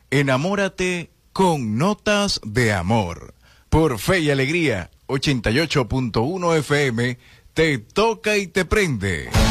Enamórate con notas de amor. Por Fe y Alegría, 88.1 FM, te toca y te prende.